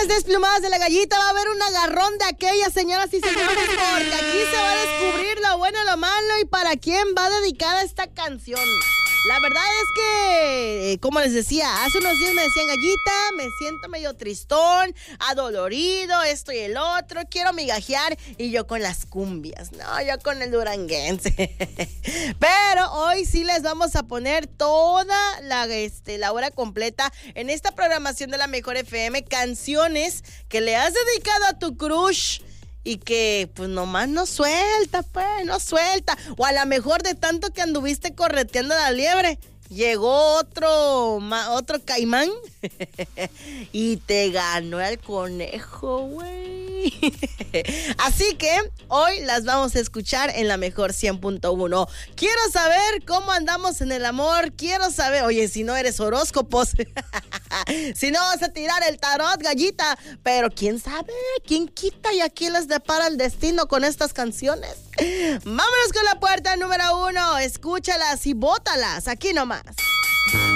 las desplumadas de la gallita va a haber un agarrón de aquellas, señoras y señores, porque aquí se va a descubrir lo bueno, lo malo y para quién va dedicada esta canción. La verdad es que, como les decía, hace unos días me decían, gallita, me siento medio tristón, adolorido, esto y el otro, quiero migajear, y yo con las cumbias, no, yo con el duranguense. Pero hoy sí les vamos a poner toda la hora completa en esta programación de la Mejor FM, canciones que le has dedicado a tu crush y que pues nomás no suelta. O a lo mejor de tanto que anduviste correteando a la liebre, llegó otro caimán y te ganó el conejo, güey. Así que hoy las vamos a escuchar en la Mejor 100.1. Quiero saber cómo andamos en el amor. Quiero saber, oye, si no eres horóscopos, si no vas a tirar el tarot, gallita. Pero quién sabe, quién quita y a quién les depara el destino con estas canciones. Vámonos con la puerta número 1. Escúchalas y bótalas aquí nomás.